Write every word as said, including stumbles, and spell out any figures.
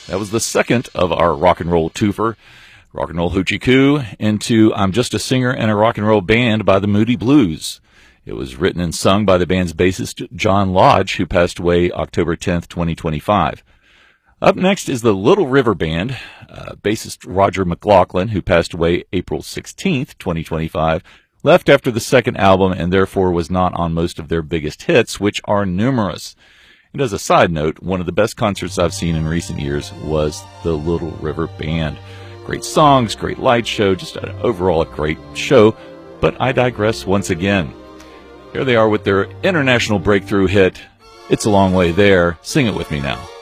That was the second of our rock and roll twofer, Rock and Roll Hoochie Coo, into I'm Just a Singer and a Rock and Roll Band by the Moody Blues. It was written and sung by the band's bassist John Lodge, who passed away October tenth, twenty twenty-five. Up next is the Little River Band, uh, bassist Roger McLaughlin, who passed away April sixteenth, twenty twenty-five, left after the second album and therefore was not on most of their biggest hits, which are numerous. And as a side note, one of the best concerts I've seen in recent years was the Little River Band. Great songs, great light show, just an overall a great show, but I digress once again. Here they are with their international breakthrough hit, It's a Long Way There. Sing it with me now.